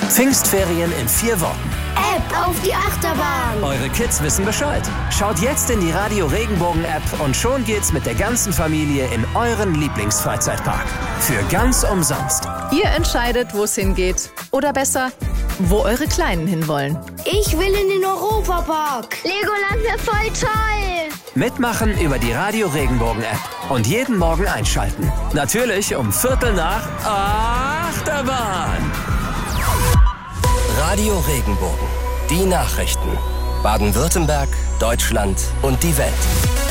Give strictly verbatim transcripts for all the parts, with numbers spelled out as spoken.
Pfingstferien in vier Wochen. App auf die Achterbahn. Eure Kids wissen Bescheid. Schaut jetzt in die Radio Regenbogen App und schon geht's mit der ganzen Familie in euren Lieblingsfreizeitpark. Für ganz umsonst. Ihr entscheidet, wo es hingeht. Oder besser, wo eure Kleinen hinwollen. Ich will in den Europapark. Legoland wäre voll toll. Mitmachen über die Radio Regenbogen App und jeden Morgen einschalten. Natürlich um Viertel nach Achterbahn. Radio Regenbogen. Die Nachrichten. Baden-Württemberg, Deutschland und die Welt.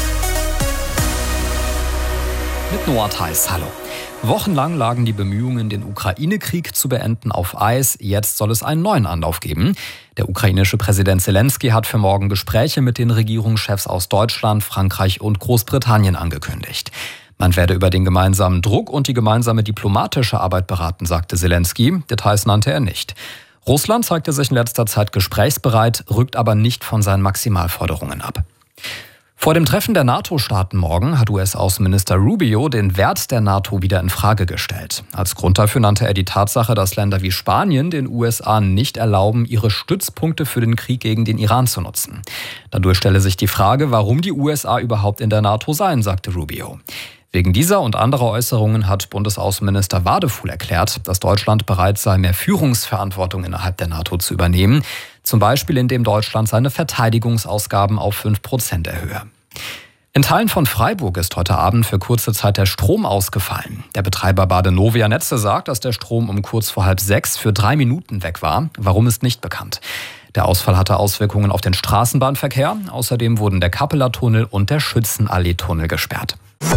Mit Noah Theis, hallo. Wochenlang lagen die Bemühungen, den Ukraine-Krieg zu beenden, auf Eis. Jetzt soll es einen neuen Anlauf geben. Der ukrainische Präsident Zelensky hat für morgen Gespräche mit den Regierungschefs aus Deutschland, Frankreich und Großbritannien angekündigt. Man werde über den gemeinsamen Druck und die gemeinsame diplomatische Arbeit beraten, sagte Zelensky. Details nannte er nicht. Russland zeigte sich in letzter Zeit gesprächsbereit, rückt aber nicht von seinen Maximalforderungen ab. Vor dem Treffen der NATO-Staaten morgen hat U S-Außenminister Rubio den Wert der NATO wieder in Frage gestellt. Als Grund dafür nannte er die Tatsache, dass Länder wie Spanien den U S A nicht erlauben, ihre Stützpunkte für den Krieg gegen den Iran zu nutzen. Dadurch stelle sich die Frage, warum die U S A überhaupt in der NATO seien, sagte Rubio. Wegen dieser und anderer Äußerungen hat Bundesaußenminister Wadefuhl erklärt, dass Deutschland bereit sei, mehr Führungsverantwortung innerhalb der NATO zu übernehmen. Zum Beispiel, indem Deutschland seine Verteidigungsausgaben auf fünf Prozent erhöhe. In Teilen von Freiburg ist heute Abend für kurze Zeit der Strom ausgefallen. Der Betreiber Badenovia Netze sagt, dass der Strom um kurz vor halb sechs für drei Minuten weg war. Warum ist nicht bekannt. Der Ausfall hatte Auswirkungen auf den Straßenbahnverkehr. Außerdem wurden der Kappeler Tunnel und der Schützenallee-Tunnel gesperrt.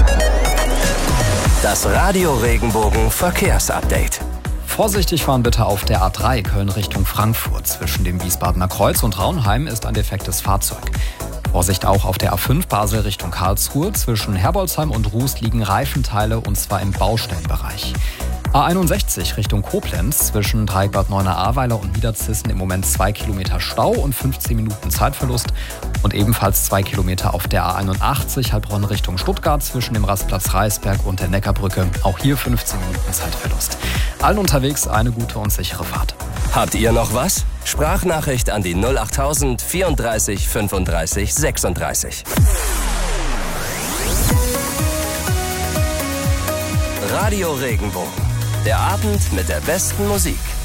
Das Radio Regenbogen Verkehrsupdate. Vorsichtig fahren bitte auf der A drei Köln Richtung Frankfurt. Zwischen dem Wiesbadener Kreuz und Raunheim ist ein defektes Fahrzeug. Vorsicht auch auf der A fünf Basel Richtung Karlsruhe. Zwischen Herbolzheim und Ruß liegen Reifenteile und zwar im Baustellenbereich. A einundsechzig Richtung Koblenz. Zwischen Dreieckbad Neuenahr-Ahrweiler und Niederzissen im Moment zwei Kilometer Stau und fünfzehn Minuten Zeitverlust. Und ebenfalls zwei Kilometer auf der A einundachtzig Heilbronn Richtung Stuttgart zwischen dem Rastplatz Reisberg und der Neckarbrücke. Auch hier fünfzehn Minuten Zeitverlust. Allen unterwegs eine gute und sichere Fahrt. Habt ihr noch was? Sprachnachricht an die null achttausend vierunddreißig fünfunddreißig sechsunddreißig. Radio Regenbogen. Der Abend mit der besten Musik.